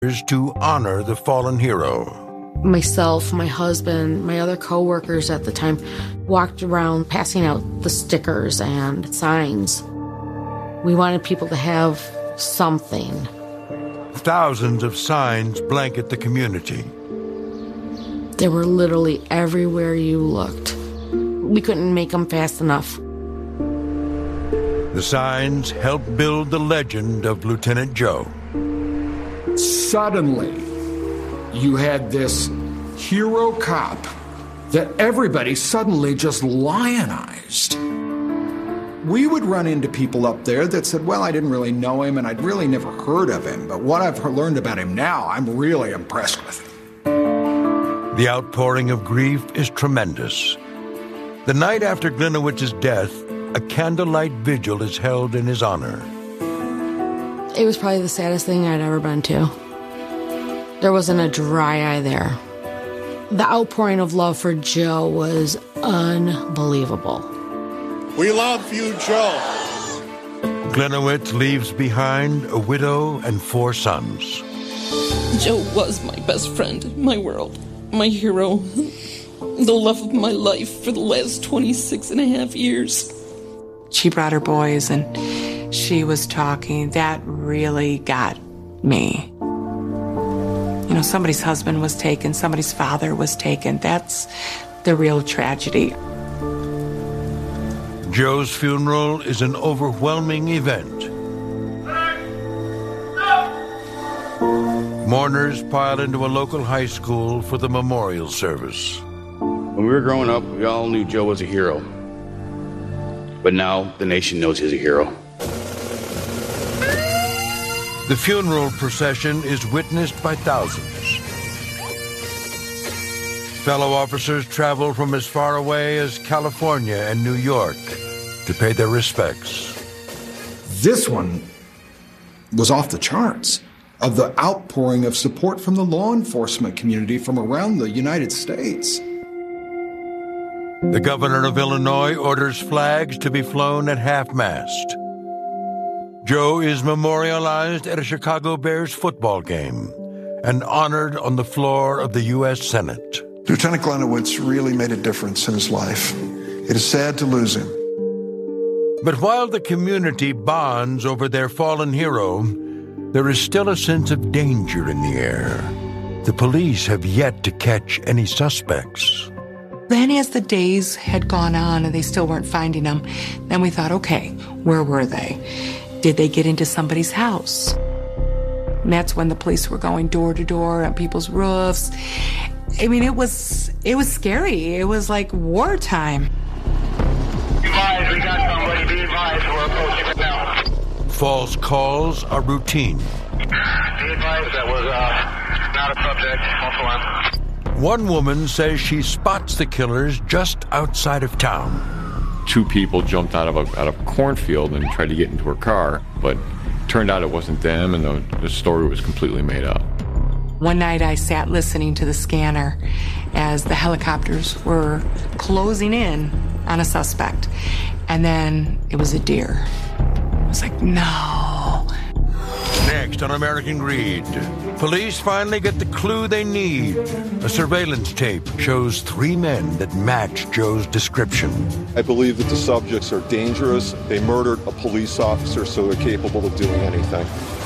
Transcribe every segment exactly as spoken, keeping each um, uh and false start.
to honor the fallen hero. Myself, my husband, my other co-workers at the time walked around passing out the stickers and signs. We wanted people to have something. Thousands of signs blanket the community. They were literally everywhere you looked. We couldn't make them fast enough. The signs help build the legend of Lieutenant Joe. Suddenly, you had this hero cop that everybody suddenly just lionized. We would run into people up there that said, well, I didn't really know him and I'd really never heard of him, but what I've learned about him now, I'm really impressed with him. The outpouring of grief is tremendous. The night after Glinowicz's death, a candlelight vigil is held in his honor. It was probably the saddest thing I'd ever been to. There wasn't a dry eye there. The outpouring of love for Joe was unbelievable. We love you, Joe. Glinowicz leaves behind a widow and four sons. Joe was my best friend, my world, my hero, the love of my life for the last twenty-six and a half years. She brought her boys and she was talking. That really got me. You know, somebody's husband was taken, somebody's father was taken. That's the real tragedy. Joe's funeral is an overwhelming event. Mourners pile into a local high school for the memorial service. When we were growing up, we all knew Joe was a hero. But now the nation knows he's a hero. The funeral procession is witnessed by thousands. Fellow officers travel from as far away as California and New York to pay their respects. This one was off the charts of the outpouring of support from the law enforcement community from around the United States. The governor of Illinois orders flags to be flown at half-mast. Joe is memorialized at a Chicago Bears football game and honored on the floor of the U S Senate. Lieutenant Glinowicz really made a difference in his life. It is sad to lose him. But while the community bonds over their fallen hero, there is still a sense of danger in the air. The police have yet to catch any suspects. Then as the days had gone on and they still weren't finding them, then we thought, okay, where were they? Did they get into somebody's house? And that's when the police were going door to door on people's roofs. I mean, it was it was scary. It was like wartime. Be advised, we got somebody. Be advised, we're approaching it now. False calls are routine. Be advised, that was uh, not a subject. Also on. One woman says she spots the killers just outside of town. Two people jumped out of a out of a cornfield and tried to get into her car, but it turned out it wasn't them, and the, the story was completely made up. One night I sat listening to the scanner as the helicopters were closing in on a suspect, and then it was a deer. I was like, no. Next on American Greed, police finally get the clue they need. A surveillance tape shows three men that match Joe's description. I believe that the subjects are dangerous. They murdered a police officer, so they're capable of doing anything.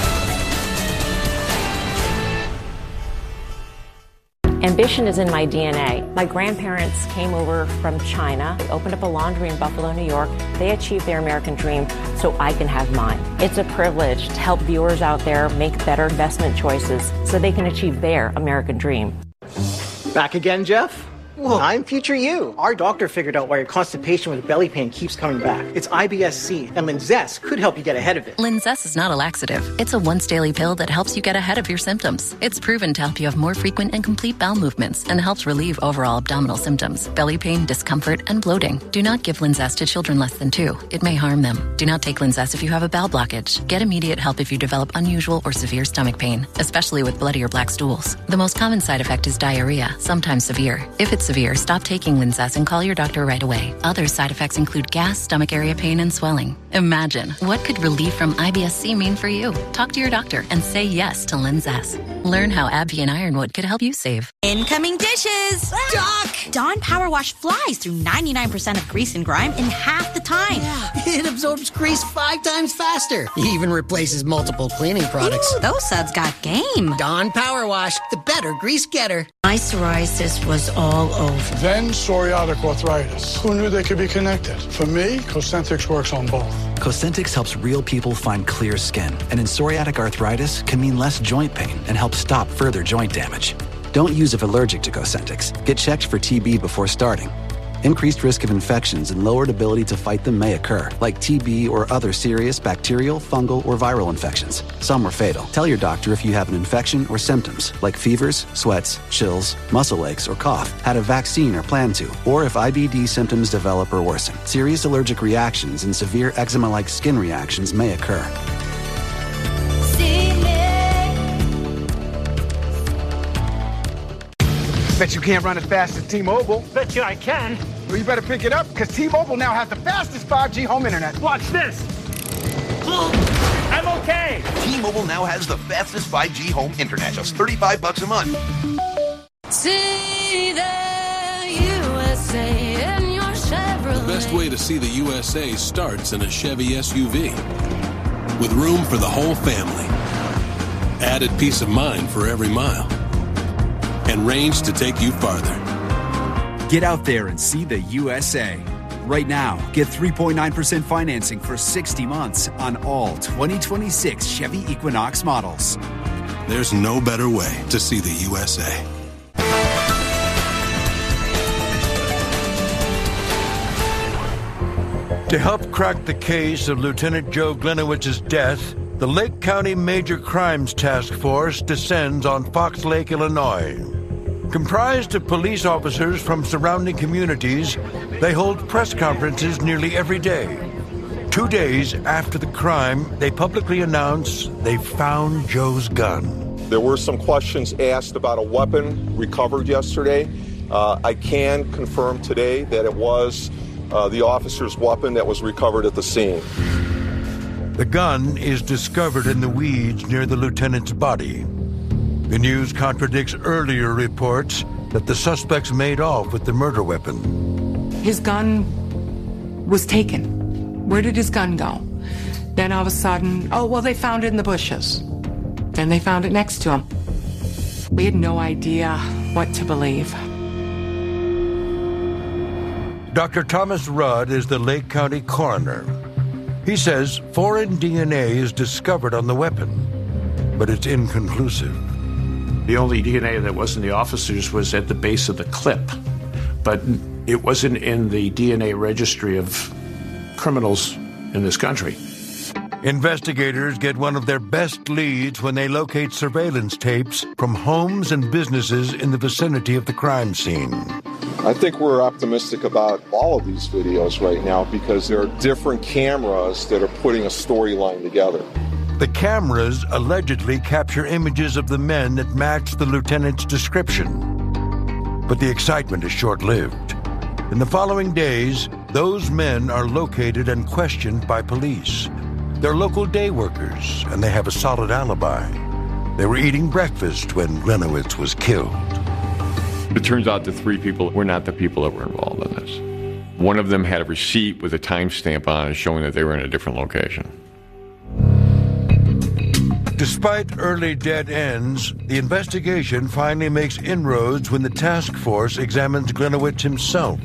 Ambition is in my D N A. My grandparents came over from China, opened up a laundry in Buffalo, New York. They achieved their American dream so I can have mine. It's a privilege to help viewers out there make better investment choices so they can achieve their American dream. Back again, Jeff? Well, I'm future you. Our doctor figured out why your constipation with belly pain keeps coming back. It's I B S C, and Linzess could help you get ahead of it. Linzess is not a laxative. It's a once-daily pill that helps you get ahead of your symptoms. It's proven to help you have more frequent and complete bowel movements and helps relieve overall abdominal symptoms, belly pain, discomfort, and bloating. Do not give Linzess to children less than two. It may harm them. Do not take Linzess if you have a bowel blockage. Get immediate help if you develop unusual or severe stomach pain, especially with bloody or black stools. The most common side effect is diarrhea, sometimes severe. If it's severe, stop taking Linzess and call your doctor right away. Other side effects include gas, stomach area pain, and swelling. Imagine, what could relief from I B S C mean for you? Talk to your doctor and say yes to Linzess. Learn how AbbVie and Ironwood could help you save. Incoming dishes! Doc! Dawn Power Wash flies through ninety-nine percent of grease and grime in half the time. Yeah, it absorbs grease five times faster. It even replaces multiple cleaning products. Ooh, those suds got game. Dawn Power Wash, the better grease getter. My psoriasis was all over. Then psoriatic arthritis. Who knew they could be connected? For me, Cosentyx works on both. Cosentyx helps real people find clear skin, and in psoriatic arthritis can mean less joint pain and help stop further joint damage. Don't use if allergic to Cosentyx. Get checked for T B before starting. Increased risk of infections and lowered ability to fight them may occur, like T B or other serious bacterial, fungal, or viral infections. Some are fatal. Tell your doctor if you have an infection or symptoms, like fevers, sweats, chills, muscle aches, or cough, had a vaccine or plan to, or if I B D symptoms develop or worsen. Serious allergic reactions and severe eczema-like skin reactions may occur. Bet you can't run as fast as T-Mobile. Bet you I can. Well, you better pick it up, because T-Mobile now has the fastest five G home internet. Watch this. I'm okay. T-Mobile now has the fastest five G home internet, just thirty-five bucks a month. See the U S A in your Chevrolet. The best way to see the U S A starts in a Chevy S U V. With room for the whole family. Added peace of mind for every mile. And range to take you farther. Get out there and see the U S A. Right now, get three point nine percent financing for sixty months on all twenty twenty-six Chevy Equinox models. There's no better way to see the U S A. To help crack the case of Lieutenant Joe Glinowitz's death, the Lake County Major Crimes Task Force descends on Fox Lake, Illinois. Comprised of police officers from surrounding communities, they hold press conferences nearly every day. Two days after the crime, they publicly announce they found Joe's gun. There were some questions asked about a weapon recovered yesterday. Uh, I can confirm today that it was uh, the officer's weapon that was recovered at the scene. The gun is discovered in the weeds near the lieutenant's body. The news contradicts earlier reports that the suspects made off with the murder weapon. His gun was taken. Where did his gun go? Then all of a sudden, oh, well, they found it in the bushes. Then they found it next to him. We had no idea what to believe. Doctor Thomas Rudd is the Lake County coroner. He says foreign D N A is discovered on the weapon, but it's inconclusive. The only D N A that was in the officers was at the base of the clip, but it wasn't in the D N A registry of criminals in this country. Investigators get one of their best leads when they locate surveillance tapes from homes and businesses in the vicinity of the crime scene. I think we're optimistic about all of these videos right now because there are different cameras that are putting a storyline together. The cameras allegedly capture images of the men that match the lieutenant's description. But the excitement is short-lived. In the following days, those men are located and questioned by police. They're local day workers, and they have a solid alibi. They were eating breakfast when Glenowitz was killed. It turns out the three people were not the people that were involved in this. One of them had a receipt with a timestamp on it showing that they were in a different location. Despite early dead ends, the investigation finally makes inroads when the task force examines Glenowitz himself.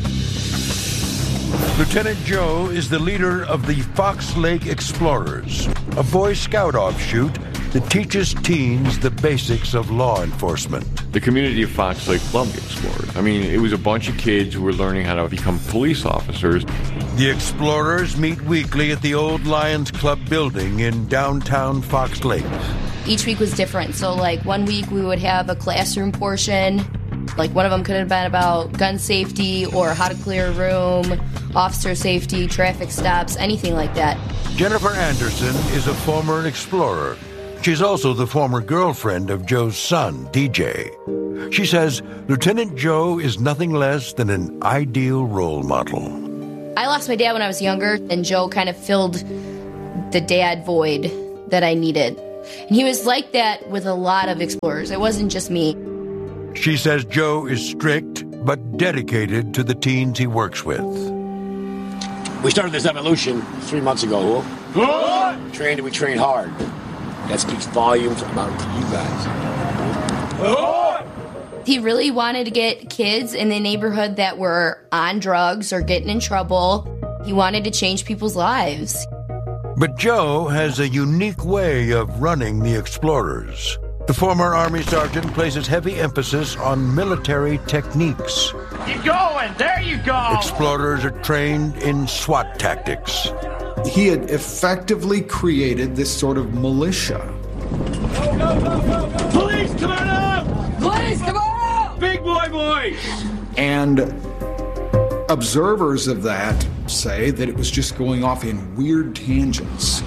Lieutenant Joe is the leader of the Fox Lake Explorers, a Boy Scout offshoot that teaches teens the basics of law enforcement. The community of Fox Lake loved the Explorers. I mean, it was a bunch of kids who were learning how to become police officers. The Explorers meet weekly at the old Lions Club building in downtown Fox Lake. Each week was different. So, like, one week we would have a classroom portion. Like, one of them could have been about gun safety or how to clear a room, officer safety, traffic stops, anything like that. Jennifer Anderson is a former explorer. She's also the former girlfriend of Joe's son, D J. She says Lieutenant Joe is nothing less than an ideal role model. I lost my dad when I was younger, and Joe kind of filled the dad void that I needed. And he was like that with a lot of explorers. It wasn't just me. She says Joe is strict but dedicated to the teens he works with. We started this evolution three months ago. What? We trained and we trained hard. That speaks volumes about you guys. What? He really wanted to get kids in the neighborhood that were on drugs or getting in trouble. He wanted to change people's lives. But Joe has a unique way of running the Explorers. The former Army sergeant places heavy emphasis on military techniques. Keep going. There you go. Explorers are trained in SWAT tactics. He had effectively created this sort of militia. Go, go, go, go, go. Police, come on up! Police, come on up! Big boy boys! And observers of that say that it was just going off in weird tangents.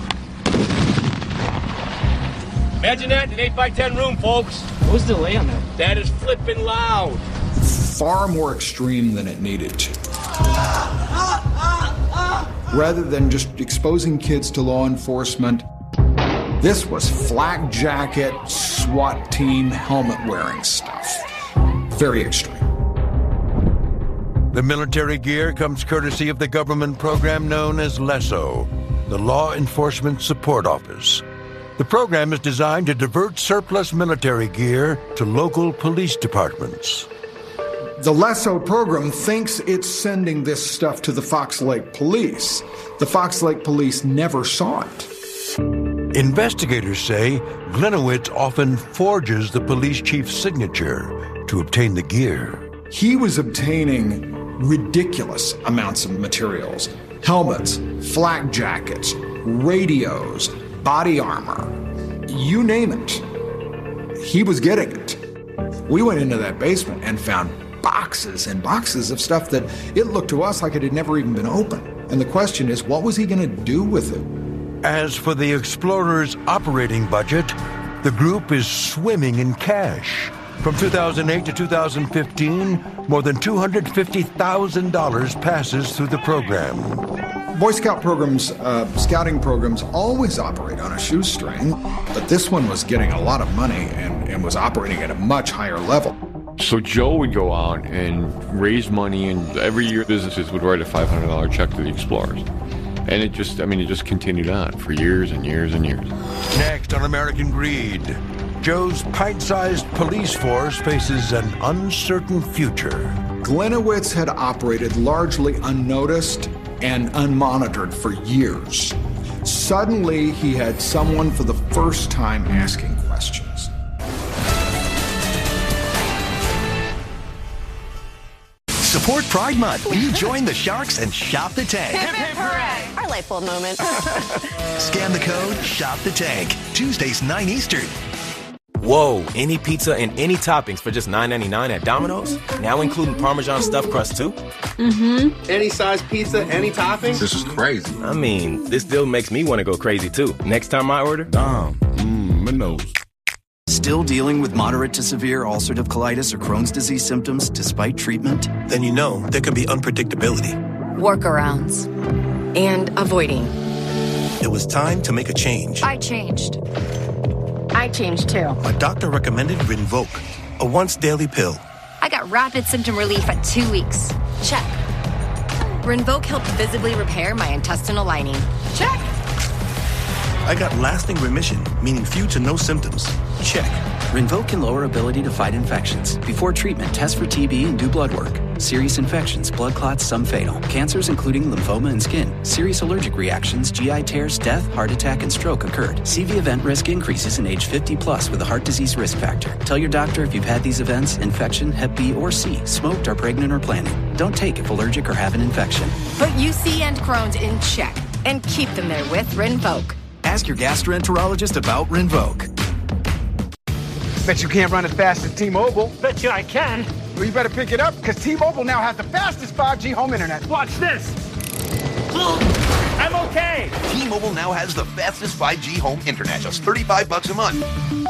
Imagine that in an eight by ten room, folks. What was the delay on that? That is flipping loud. Far more extreme than it needed to. Rather than just exposing kids to law enforcement, this was flak jacket, SWAT team, helmet wearing stuff. Very extreme. The military gear comes courtesy of the government program known as LESO, the Law Enforcement Support Office. The program is designed to divert surplus military gear to local police departments. The LESO program thinks it's sending this stuff to the Fox Lake Police. The Fox Lake Police never saw it. Investigators say Glenowitz often forges the police chief's signature to obtain the gear. He was obtaining ridiculous amounts of materials. Helmets, flak jackets, radios, body armor, you name it. He was getting it. We went into that basement and found boxes and boxes of stuff that it looked to us like it had never even been opened. And the question is, what was he going to do with it? As for the Explorers' operating budget, the group is swimming in cash. From two thousand eight to two thousand fifteen, more than two hundred fifty thousand dollars passes through the program. Boy Scout programs, uh, scouting programs always operate on a shoestring, but this one was getting a lot of money and, and was operating at a much higher level. So Joe would go out and raise money, and every year businesses would write a five hundred dollars check to the Explorers. And it just, I mean, it just continued on for years and years and years. Next on American Greed, Joe's pint-sized police force faces an uncertain future. Glenowitz had operated largely unnoticed and unmonitored for years. Suddenly, he had someone for the first time asking questions. Support Pride Month when you join the Sharks and shop the tank. Hip, hip, hooray! Our light bulb moment. Scan the code, shop the tank. Tuesdays, nine Eastern. Whoa, any pizza and any toppings for just nine ninety-nine at Domino's? Now including Parmesan stuffed crust too? Mm-hmm. Any size pizza, any toppings? This is crazy. I mean, this still makes me want to go crazy too. Next time I order, Dom, mmm, my nose. Still dealing with moderate to severe ulcerative colitis or Crohn's disease symptoms despite treatment? Then you know there can be unpredictability. Workarounds. And avoiding. It was time to make a change. I changed. I changed too. My doctor recommended Rinvoq, a once-daily pill. I got rapid symptom relief at two weeks. Check. Rinvoq helped visibly repair my intestinal lining. Check. I got lasting remission, meaning few to no symptoms. Check. Rinvoq can lower ability to fight infections. Before treatment, test for T B and do blood work. Serious infections, blood clots, some fatal. Cancers including lymphoma and skin. Serious allergic reactions, G I tears, death, heart attack, and stroke occurred. C V event risk increases in age fifty plus with a heart disease risk factor. Tell your doctor if you've had these events, infection, hep B or C, smoked, are pregnant or planning. Don't take if allergic or have an infection. Put U C and Crohn's in check and keep them there with Rinvoq. Ask your gastroenterologist about Rinvoq. Bet you can't run as fast as T-Mobile. Bet you I can. Well, you better pick it up, because T-Mobile now has the fastest five G home internet. Watch this. I'm okay. T-Mobile now has the fastest five G home internet, just thirty-five bucks a month.